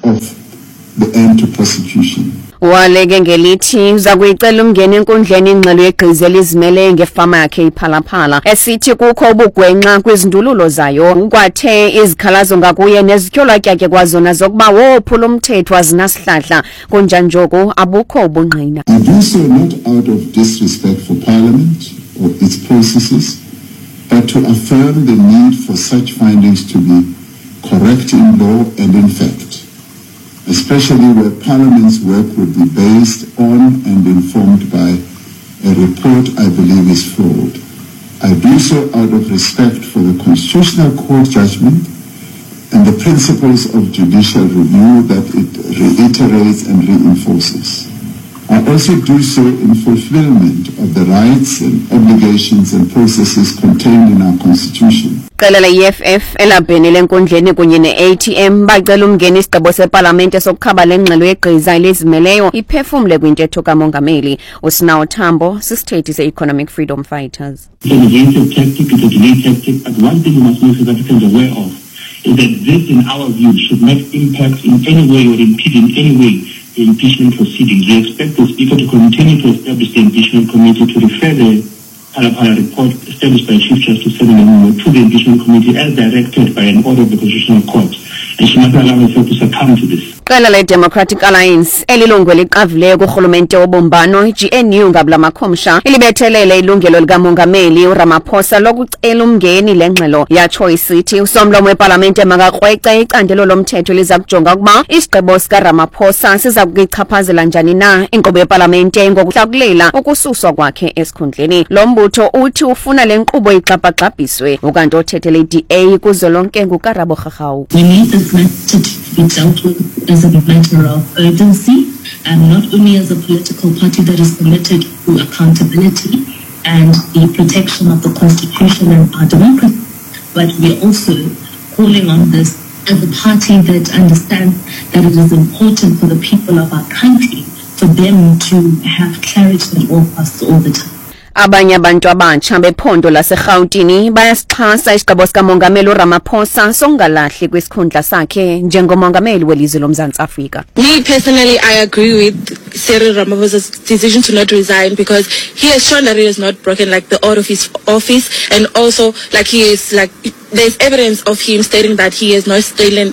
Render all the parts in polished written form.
of the end to prosecution. Waleke ngelithi uzakuyicela umngeni enkundleni ingxelo yegqize lizimele ngefama yakhe iPhalaphala esithi kukho ubugwenxa kwizindululo zayo ukwathe izikhalazo ngakuye nezityolwa kyakhe kwazona zokuba wophula umthetho azinasihlahla kunjanjoko abukho ubungqina. I do so not out of disrespect for Parliament or its processes, but to affirm the need for such findings to be correct in law and in fact, especially where Parliament's work would be based on and informed by a report I believe is flawed. I do so out of respect for the Constitutional Court judgment and the principles of judicial review that it reiterates and reinforces. I also do so in fulfillment of the rights and obligations and processes contained in our Constitution. Qela la EFF elabheni lenkundleni kunye ne-ATM bacela umngeni isigqebo seParlamente sokukhaba lengxelo yegqiza elizimeleyo iphefumle kwintetho kamongameli. Usinawo Thambo, sisithethi se-Economic Freedom Fighters. It's an aggressive tactic, it's a delay tactic, but one thing we must make South Africans aware of is that this, in our view, should not impact in any way or impede in any way the impeachment proceedings. We expect the Speaker to continue to establish the impeachment committee to refer the Phalaphala report established by Chief Justice Senator to the impeachment committee as directed by an order of the Constitutional Court. And she must allow herself to succumb to this. Qela le Democratic Alliance elilungu eliqavileyo kurhulumente wobumbano GNU ngabula makhomsha ilibethelele ilungelo likamongameli uRamaphosa lokucela umngeni lengxelo yatsho isithi usomlomo weParlamente makakrwece icandelo lomthetho liza kujonga ukuba isigqebo sikaRamaphosa siza kuyichaphazela njani na inkqubo yeParlamente ngokuhlakulela ukususwa kwakhe esikhundleni. Lo mbutho uthi ufuna le nkqubo ixhaphagxabhiswe ukanti othethele iDA kuzolonke nguKarabo Kgakgau. We need this matter to be dealt with as a matter of urgency, and not only as a political party that is committed to accountability and the protection of the Constitution and our democracy, but we're also calling on this as a party that understands that it is important for the people of our country for them to have clarity at all costs all the time. Abanye abantu abantsha bephondo laseGauteng bayasixhasa isigqebo sikamongameli uRamaphosa songalahli kwisikhundla sakhe njengomongameli welizwe loMzantsi Afrika. Me personally, I agree with Cyril Ramaphosa's decision to not resign because he has shown that he has not broken like the order of his office, and also like he is like there's evidence of him stating that he has not stolen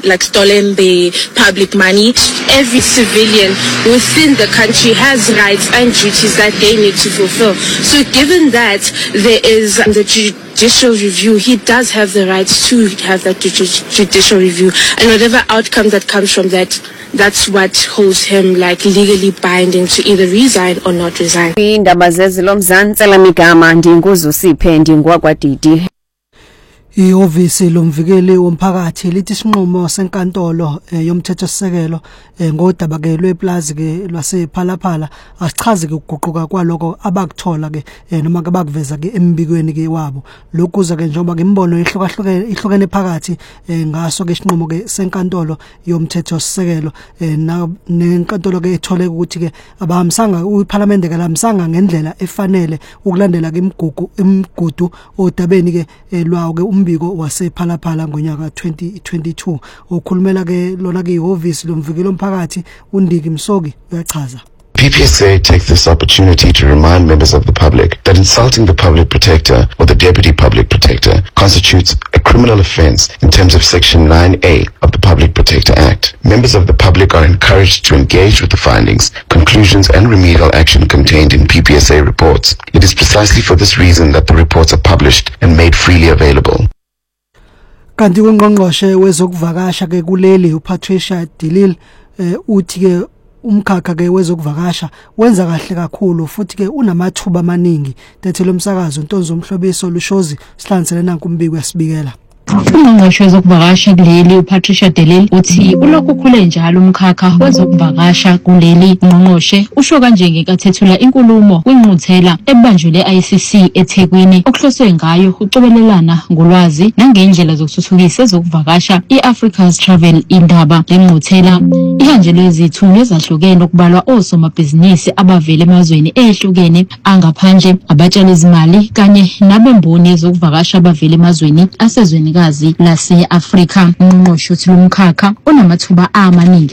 the public money. Every civilian within the country has rights and duties that they need to fulfill. So given that there is the judicial review, he does have the rights to have that judicial review, and whatever outcome that comes from that, that's what holds him like legally binding to either resign or not resign. Indaba zezilomzantsi lamigama ndinguzusiphe ndingwakwadidi. Ihhovisi lomvikeli womphakathi lithi sinqumo senkantolo yomthethosisekelo ngodaba ke lweplazi ke lwasePhalaphala asichaze ke ukuguquka kwaloko abakuthola ke noma ke bakuveza ke embikweni ke wabo lokuza ke njengoba ke imbono ihlukene phakathi ngaso ke sinqumo ke senkantolo yomthethosisekelo nenkantolo ke ethole ukuthi ke abahambisanga uParliament ke lamsanga ngendlela efanele ukulandela ke imigudu odabeni ke lwawo ke umbiko wasePhalaphala ngonyaka 2022 okhulumela ke lona ke ihhovisi lomvikeli womphakathi uNdiki Msoki uyachaza. PPSA takes this opportunity to remind members of the public that insulting the public protector or the deputy public protector constitutes a criminal offense in terms of Section 9A of the Public Protector Act. Members of the public are encouraged to engage with the findings, conclusions and remedial action contained in PPSA reports. It is precisely for this reason that the reports are published and made freely available. Kanti ungqongqoshe wezokuvakasha ke kuleli uPatricia de Lille uthi ke umkhakha ke wezokuvakasha wenza kahle kakhulu futhi ke unamathuba amaningi tethelo umsakazo Ntonzo Mhlobiso Lushozi sihlansele nanku umbiko yasibikela. Ungqongqoshe wezokuvakasha kuleli uPatricia de Lille uthi ulokhu khule njalo umkhakha wezokuvakasha kuleli ungqongqoshe usho kanje ngekathethula inkulumo kwingquthela ebanjwe ICC eThekwini okuhloswe ngayo ucobelelana ngolwazi nangendlela zokuthuthukisa ezokuvakasha iAfrica's Travel indaba lengquthela ihanjelwe izithunywa ezahlukene okubalwa osomabhizinisi abavela emazweni ehlukene angaphandle abatshali izimali kanye nabemboni ezokuvakasha abavela emazweni asezweni lase-Afrika. Ungqongqoshe uthi lumkhakha unamathuba amaningi